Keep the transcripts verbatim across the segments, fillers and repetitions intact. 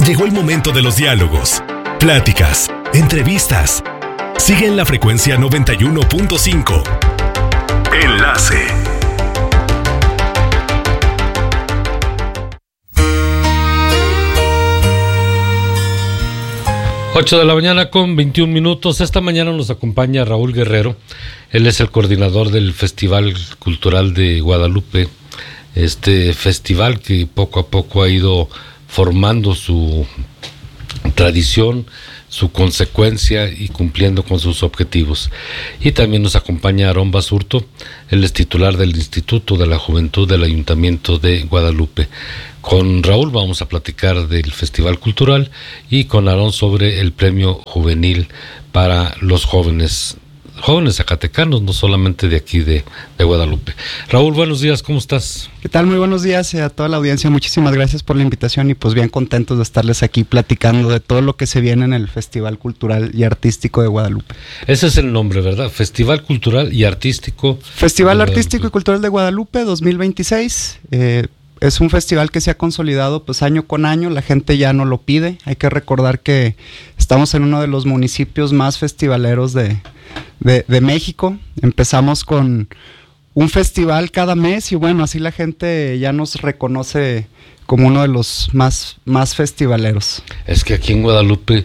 Llegó el momento de los diálogos, pláticas, entrevistas. Sigue en la frecuencia noventa y uno punto cinco. Enlace. ocho de la mañana con veintiún minutos. Esta mañana nos acompaña Raúl Guerrero. Él es el coordinador del Festival Cultural de Guadalupe. Este festival que poco a poco ha ido formando su tradición, su consecuencia y cumpliendo con sus objetivos. Y también nos acompaña Aarón Basurto. Él es titular del Instituto de la Juventud del Ayuntamiento de Guadalupe. Con Raúl vamos a platicar del Festival Cultural y con Aarón sobre el Premio Juvenil para los jóvenes, jóvenes zacatecanos, no solamente de aquí de, de Guadalupe. Raúl, buenos días, ¿cómo estás? ¿Qué tal? Muy buenos días a toda la audiencia, muchísimas gracias por la invitación y pues bien contentos de estarles aquí platicando de todo lo que se viene en el Festival Cultural y Artístico de Guadalupe. Ese es el nombre, ¿verdad? Festival Cultural y Artístico. Festival Artístico y Cultural de Guadalupe dos mil veintiséis. Eh, Es un festival que se ha consolidado pues año con año, la gente ya no lo pide. Hay que recordar que estamos en uno de los municipios más festivaleros de, de, de México. Empezamos con un festival cada mes y bueno, así la gente ya nos reconoce como uno de los más, más festivaleros. Es que aquí en Guadalupe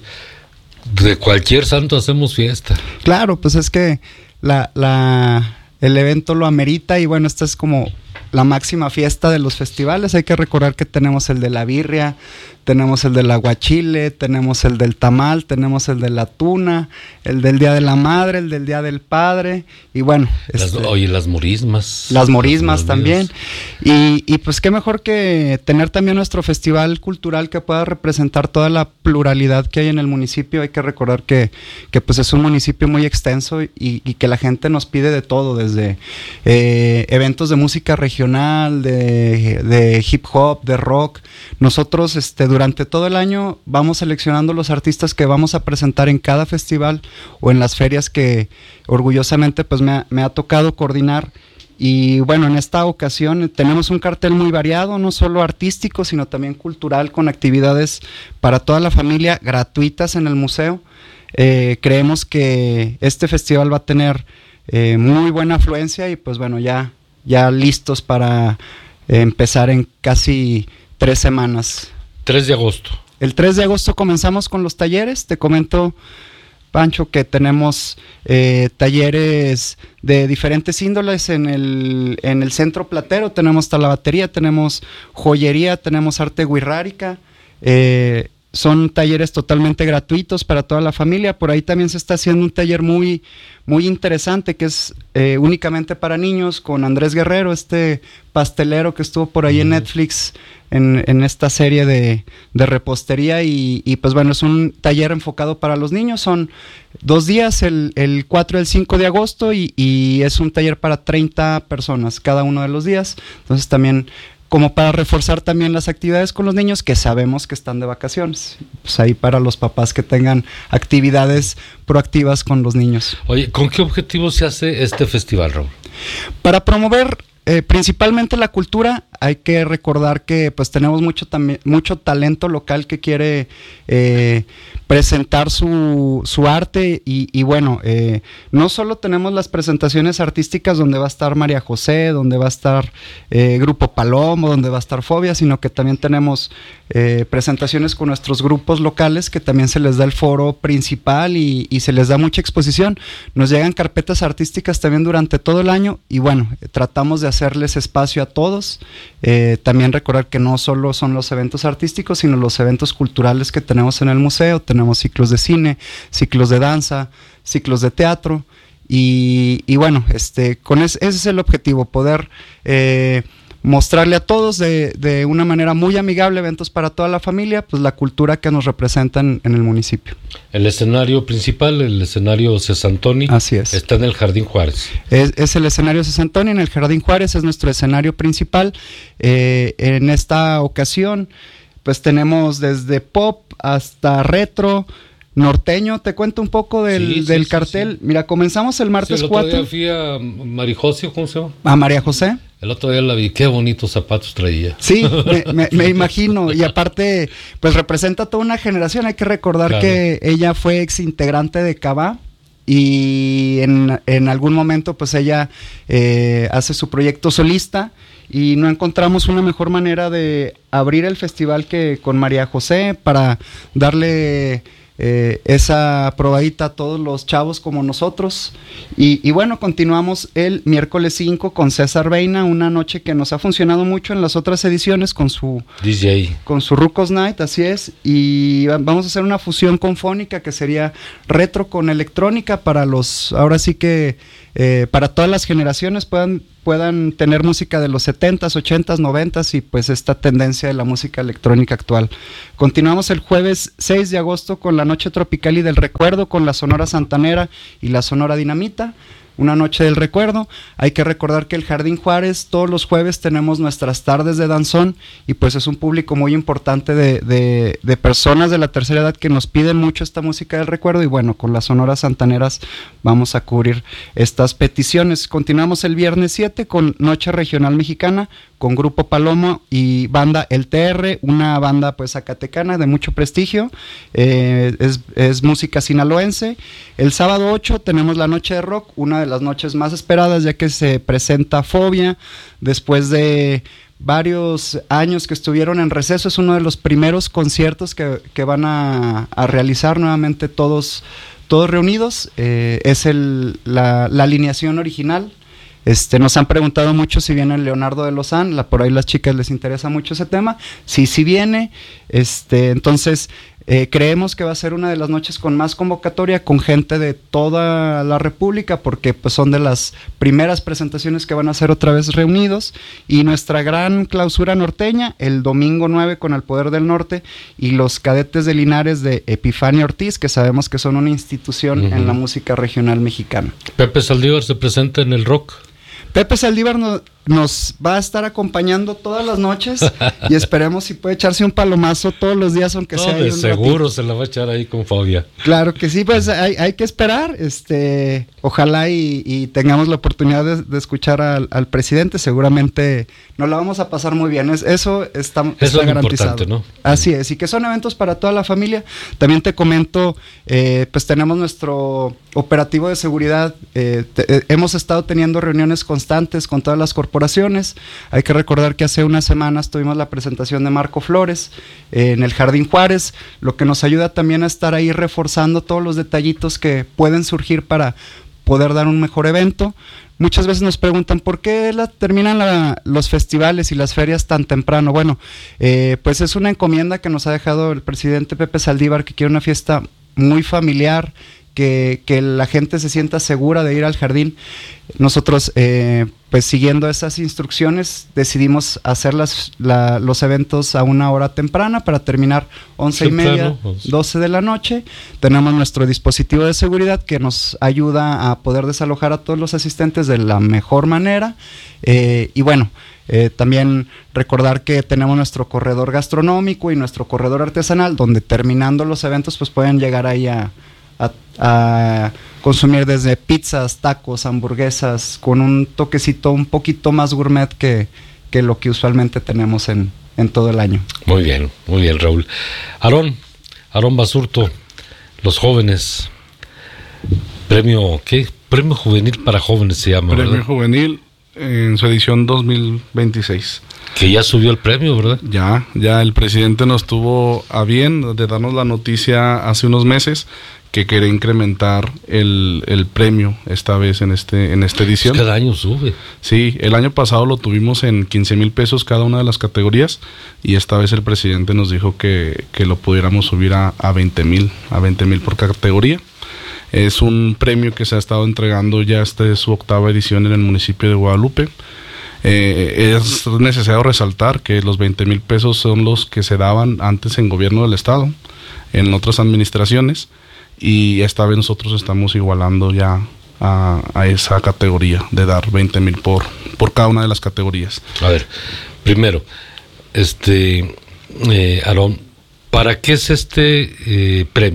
de cualquier santo hacemos fiesta. Claro, pues es que la, la, el evento lo amerita y bueno, esta es como la máxima fiesta de los festivales. Hay que recordar que tenemos el de la birria, tenemos el del aguachile, tenemos el del tamal, tenemos el de la tuna, el del Día de la Madre, el del Día del Padre, y bueno. Las, este, oye, las morismas. Las morismas las también. Y, y pues qué mejor que tener también nuestro festival cultural que pueda representar toda la pluralidad que hay en el municipio. Hay que recordar que, que pues es un municipio muy extenso y, y que la gente nos pide de todo, desde eh, eventos de música regional, de, de hip hop, de rock. Nosotros, este, durante todo el año vamos seleccionando los artistas que vamos a presentar en cada festival o en las ferias que orgullosamente pues me ha, me ha tocado coordinar. Y bueno, en esta ocasión tenemos un cartel muy variado, no solo artístico, sino también cultural, con actividades para toda la familia gratuitas en el museo. Eh, creemos que este festival va a tener eh, muy buena afluencia y pues bueno, ya, ya listos para eh, empezar en casi tres semanas. tres de agosto. El tres de agosto comenzamos con los talleres. Te comento, Pancho, que tenemos eh, talleres de diferentes índoles en el, en el Centro Platero. Tenemos talabatería, tenemos joyería, tenemos arte wixárika. Eh, son talleres totalmente gratuitos para toda la familia. Por ahí también se está haciendo un taller muy, muy interesante que es eh, únicamente para niños, con Andrés Guerrero, este pastelero que estuvo por ahí mm. en Netflix en, en esta serie de, de repostería y, y pues bueno, es un taller enfocado para los niños. Son dos días, el, el cuatro y el cinco de agosto y, y es un taller para treinta personas cada uno de los días. Entonces también como para reforzar también las actividades con los niños que sabemos que están de vacaciones. Pues ahí para los papás que tengan actividades proactivas con los niños. Oye, ¿con qué objetivo se hace este festival, Raúl? Para promover eh, principalmente la cultura. Hay que recordar que pues tenemos mucho, tam- mucho talento local que quiere eh, presentar su, su arte y, y bueno, eh, no solo tenemos las presentaciones artísticas donde va a estar María José, donde va a estar eh, Grupo Palomo, donde va a estar Fobia, sino que también tenemos eh, presentaciones con nuestros grupos locales que también se les da el foro principal y, y se les da mucha exposición. Nos llegan carpetas artísticas también durante todo el año y bueno, tratamos de hacerles espacio a todos. Eh, también recordar que no solo son los eventos artísticos, sino los eventos culturales que tenemos en el museo. Tenemos ciclos de cine, ciclos de danza, ciclos de teatro y, y bueno, este, con es, ese es el objetivo, poder eh, mostrarle a todos de, de una manera muy amigable, eventos para toda la familia, pues la cultura que nos representa en, en el municipio. El escenario principal, el escenario Cesantoni, así es, está en el Jardín Juárez. Es, es el escenario Cesantoni en el Jardín Juárez, es nuestro escenario principal. Eh, en esta ocasión, pues tenemos desde pop hasta retro, norteño. Te cuento un poco del, sí, sí, del sí, cartel. Sí. Mira, comenzamos el martes sí, el cuatro. Otro día fui a María José, ¿cómo se llama? A María José. El otro día la vi, qué bonitos zapatos traía. Sí, me, me, me imagino, y aparte, pues representa toda una generación. Hay que recordar claro. que ella fue ex integrante de Cabá, y en, en algún momento pues ella eh, hace su proyecto solista, y no encontramos una mejor manera de abrir el festival que con María José, para darle eh, esa probadita a todos los chavos como nosotros. Y, y bueno, continuamos el miércoles cinco con César Veina, una noche que nos ha funcionado mucho en las otras ediciones con su D J, con su Rucos Night, así es, y vamos a hacer una fusión confónica que sería retro con electrónica para los, ahora sí que eh, para todas las generaciones puedan puedan tener música de los setentas, ochentas, noventas y pues esta tendencia de la música electrónica actual. Continuamos el jueves seis de agosto con la Noche Tropical y del Recuerdo con la Sonora Santanera y la Sonora Dinamita. Una noche del recuerdo. Hay que recordar que el Jardín Juárez todos los jueves tenemos nuestras tardes de danzón, y pues es un público muy importante de, de, de personas de la tercera edad que nos piden mucho esta música del recuerdo, y bueno, con las Sonoras Santaneras vamos a cubrir estas peticiones. Continuamos el viernes siete con Noche Regional Mexicana con Grupo Palomo y banda El T R, una banda pues zacatecana de mucho prestigio, eh, es, es música sinaloense. El sábado ocho tenemos la Noche de Rock, una de las noches más esperadas, ya que se presenta Fobia después de varios años que estuvieron en receso. Es uno de los primeros conciertos que, que van a, a realizar nuevamente todos, todos reunidos. Eh, es el, la, la alineación original. Este, nos han preguntado mucho si viene Leonardo de Lozán, la, por ahí las chicas les interesa mucho ese tema. Sí, sí viene. Este, entonces eh, creemos que va a ser una de las noches con más convocatoria, con gente de toda la República, porque pues son de las primeras presentaciones que van a hacer otra vez reunidos. Y nuestra gran clausura norteña el domingo nueve con El Poder del Norte y los Cadetes de Linares de Epifania Ortiz, que sabemos que son una institución uh-huh. en la música regional mexicana. Pepe Saldívar se presenta en el rock. Pepe Saldívar no, nos va a estar acompañando todas las noches y esperemos si puede echarse un palomazo todos los días, aunque no, sea de un seguro ratito. Se la va a echar ahí con Fobia. Claro que sí, pues hay, hay que esperar, este, ojalá y, y tengamos la oportunidad de, de escuchar al, al presidente. Seguramente nos la vamos a pasar muy bien, es, eso está, eso está es garantizado, ¿no? Así es, y que son eventos para toda la familia. También te comento, eh, pues tenemos nuestro operativo de seguridad, eh, te, eh, hemos estado teniendo reuniones constantes con todas las corporaciones. Hay que recordar que hace unas semanas tuvimos la presentación de Marco Flores eh, en el Jardín Juárez, lo que nos ayuda también a estar ahí reforzando todos los detallitos que pueden surgir para poder dar un mejor evento. Muchas veces nos preguntan por qué la, terminan la, los festivales y las ferias tan temprano. Bueno, eh, pues es una encomienda que nos ha dejado el presidente Pepe Saldívar, que quiere una fiesta muy familiar, que, que la gente se sienta segura de ir al jardín. Nosotros, eh, pues siguiendo esas instrucciones, decidimos hacer las, la, los eventos a una hora temprana para terminar once y media, doce de la noche. Tenemos nuestro dispositivo de seguridad que nos ayuda a poder desalojar a todos los asistentes de la mejor manera. Eh, y bueno, Eh, también recordar que tenemos nuestro corredor gastronómico y nuestro corredor artesanal, donde terminando los eventos pues pueden llegar ahí a, a, a consumir desde pizzas, tacos, hamburguesas, con un toquecito un poquito más gourmet que, que lo que usualmente tenemos en, en todo el año. Muy bien, muy bien, Raúl. Aarón, Aarón Basurto, los jóvenes, premio, ¿qué? Premio Juvenil para Jóvenes se llama, Premio ¿verdad? Juvenil en su edición dos mil veintiséis. Que ya subió el premio, ¿verdad? Ya, ya el presidente nos tuvo a bien de darnos la noticia hace unos meses que quería incrementar el, el premio esta vez en este en esta edición. Pues cada año sube. Sí, el año pasado lo tuvimos en quince mil pesos cada una de las categorías y esta vez el presidente nos dijo que, que lo pudiéramos subir a, a veinte mil, a veinte mil por categoría. Es un premio que se ha estado entregando ya, esta es su octava edición en el municipio de Guadalupe. Eh, es necesario resaltar que los veinte mil pesos son los que se daban antes en gobierno del estado, en otras administraciones, y esta vez nosotros estamos igualando ya a, a esa categoría de dar veinte mil por, por cada una de las categorías. A ver, primero, este, eh, Aarón, ¿para qué es este eh, premio?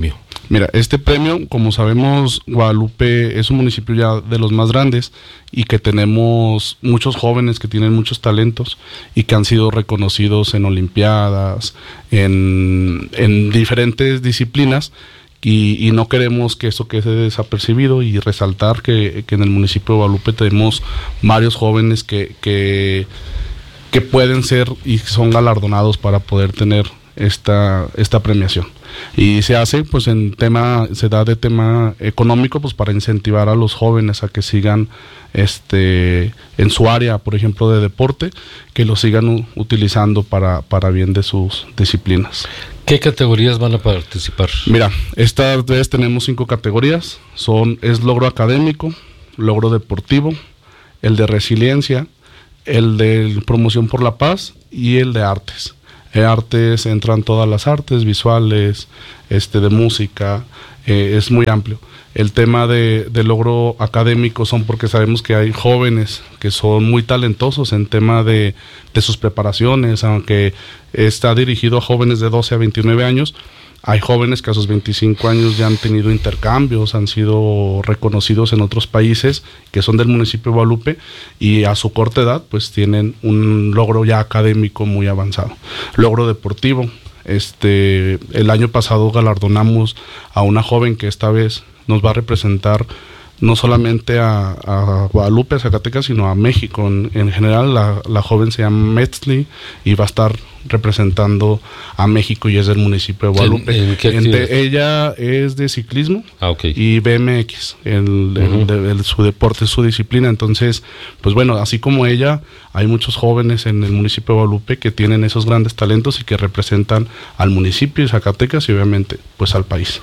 Mira, este premio, como sabemos, Guadalupe es un municipio ya de los más grandes y que tenemos muchos jóvenes que tienen muchos talentos y que han sido reconocidos en olimpiadas, en, en diferentes disciplinas. Y, y no queremos que eso quede desapercibido y resaltar que, que en el municipio de Guadalupe tenemos varios jóvenes que, que, que pueden ser y son galardonados para poder tener esta, esta premiación. Y se hace pues en tema, se da de tema económico pues para incentivar a los jóvenes a que sigan este en su área, por ejemplo, de deporte, que lo sigan u- utilizando para, para bien de sus disciplinas. ¿Qué categorías van a participar? Mira, esta vez tenemos cinco categorías, son es logro académico, logro deportivo, el de resiliencia, el de promoción por la paz y el de artes. En artes entran todas las artes visuales, este de música, eh, es muy amplio. El tema de, de logro académico son porque sabemos que hay jóvenes que son muy talentosos en tema de, de sus preparaciones, aunque está dirigido a jóvenes de doce a veintinueve años. Hay jóvenes que a sus veinticinco años ya han tenido intercambios, han sido reconocidos en otros países que son del municipio de Guadalupe y a su corta edad pues tienen un logro ya académico muy avanzado. Logro deportivo, este, el año pasado galardonamos a una joven que esta vez nos va a representar no solamente a, a Guadalupe, a Zacatecas, sino a México. En, en general, la, la joven se llama Metzli y va a estar representando a México y es del municipio de Guadalupe. ¿En, en qué Entre, ella es de ciclismo ah, okay. y B M X, el, el, uh-huh. el, el, su deporte, su disciplina. Entonces, pues bueno, así como ella, hay muchos jóvenes en el municipio de Guadalupe que tienen esos grandes talentos y que representan al municipio de Zacatecas y obviamente pues al país.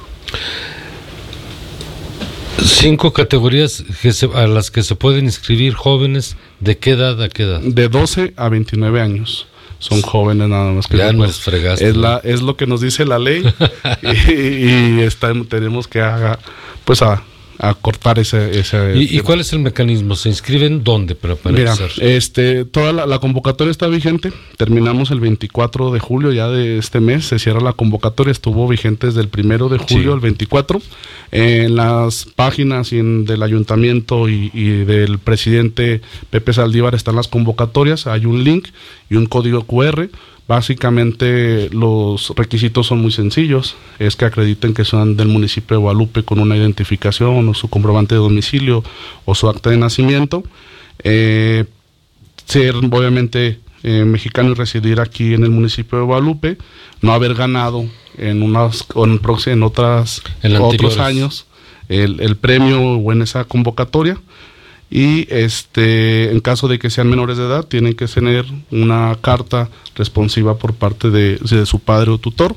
Cinco categorías que se, a las que se pueden inscribir jóvenes, ¿de qué edad a qué edad? De doce a veintinueve años. Son jóvenes nada más que ya nos fregaste. Es, la, es lo que nos dice la ley y, y está, tenemos que haga, pues a, a cortar ese... ese ¿Y, ¿Y cuál es el mecanismo? ¿Se inscriben dónde? Para, para Mira, empezar? este, toda la, la convocatoria está vigente. Terminamos el veinticuatro de julio ya de este mes. Se cierra la convocatoria. Estuvo vigente desde el primero de julio sí. al veinticuatro. En las páginas y en, del ayuntamiento y, y del presidente Pepe Saldívar están las convocatorias. Hay un link y un código cu erre. Básicamente los requisitos son muy sencillos, es que acrediten que son del municipio de Guadalupe con una identificación o su comprobante de domicilio o su acta de nacimiento, eh, ser obviamente eh, mexicano y residir aquí en el municipio de Guadalupe, no haber ganado en unas en, en otras en otros años el, el premio o en esa convocatoria. Y este en caso de que sean menores de edad tienen que tener una carta responsiva por parte de, de su padre o tutor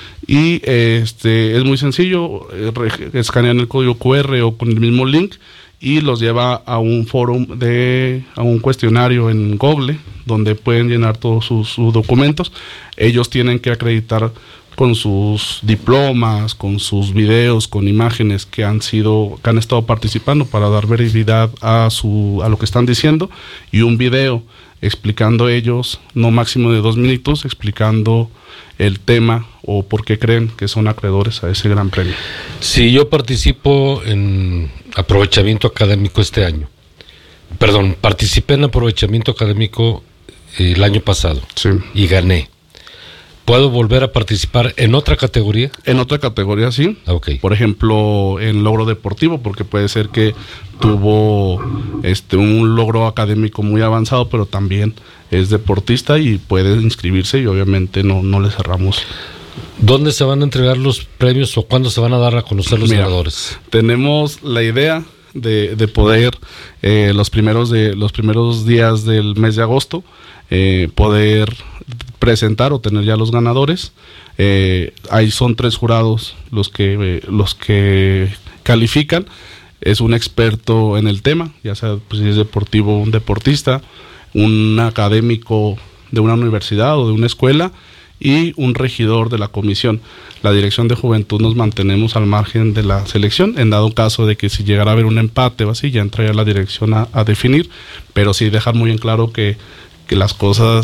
y este es muy sencillo, escanean el código cu erre o con el mismo link y los lleva a un foro de a un cuestionario en Google donde pueden llenar todos sus, sus documentos. Ellos tienen que acreditar con sus diplomas, con sus videos, con imágenes que han sido, que han estado participando para dar veracidad a su, a lo que están diciendo, y un video explicando ellos, no máximo de dos minutos, explicando el tema o por qué creen que son acreedores a ese gran premio. Si yo participo en aprovechamiento académico este año, perdón, participé en aprovechamiento académico el año pasado sí. y gané. ¿Puedo volver a participar en otra categoría? En otra categoría, sí. Okay. Por ejemplo, en logro deportivo, porque puede ser que tuvo este un logro académico muy avanzado, pero también es deportista y puede inscribirse y obviamente no, no le cerramos. ¿Dónde se van a entregar los premios o cuándo se van a dar a conocer los Mira, ganadores? Tenemos la idea de, de poder eh, los primeros de los primeros días del mes de agosto eh, poder presentar o tener ya los ganadores. Eh, ahí son tres jurados los que eh, los que califican. Es un experto en el tema, ya sea pues, si es deportivo, un deportista, un académico de una universidad o de una escuela y un regidor de la comisión. La Dirección de Juventud nos mantenemos al margen de la selección, en dado caso de que si llegara a haber un empate o así, ya entraría la dirección a, a definir, pero sí dejar muy en claro que, que las cosas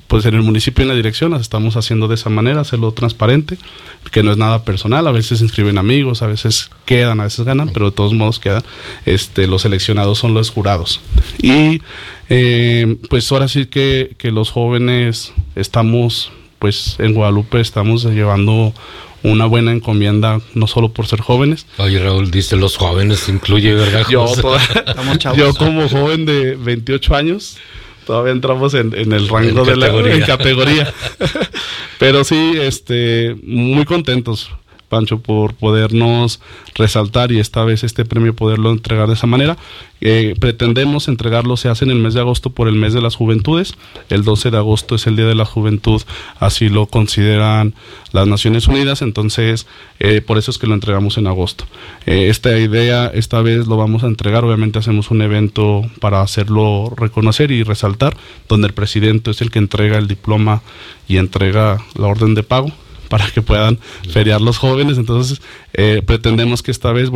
pues en el municipio en la dirección las estamos haciendo de esa manera, hacerlo transparente, que no es nada personal. A veces se inscriben amigos, a veces quedan, a veces ganan, pero de todos modos quedan. Este, los seleccionados son los jurados. Y eh, pues ahora sí que, que los jóvenes estamos, pues en Guadalupe estamos llevando una buena encomienda, no solo por ser jóvenes. Oye, Raúl, dice los jóvenes, incluye, ¿verdad? Yo, toda, yo como joven de veintiocho años, todavía entramos en, en el rango en de la categoría. en categoría. Pero sí, este, muy contentos, Pancho, por podernos resaltar y esta vez este premio poderlo entregar de esa manera. Eh, pretendemos entregarlo, se hace en el mes de agosto por el mes de las juventudes. El doce de agosto es el Día de la Juventud, así lo consideran las Naciones Unidas, entonces eh, por eso es que lo entregamos en agosto. Eh, esta idea, esta vez lo vamos a entregar, obviamente hacemos un evento para hacerlo reconocer y resaltar, donde el presidente es el que entrega el diploma y entrega la orden de pago para que puedan feriar los jóvenes. Entonces eh, pretendemos que esta vez, bueno,